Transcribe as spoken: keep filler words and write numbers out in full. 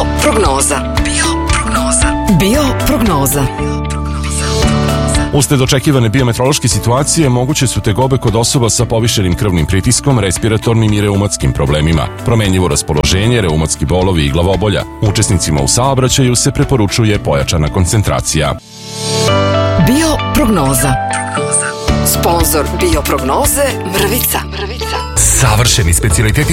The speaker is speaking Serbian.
Bioprognoza. Bioprognoza. Bioprognoza. Usled očekivane biometeorološke situacije moguće su tegobe kod osoba sa povišenim krvnim pritiskom, respiratornim i reumatskim problemima, promenljivo raspoloženje, reumatski bolovi i glavobolja. Učesnicima u saobraćaju se preporučuje pojačana koncentracija. Bioprognoza. Sponzor Bioprognoze Mrvica. Mrvica. Savršeni specijaliteti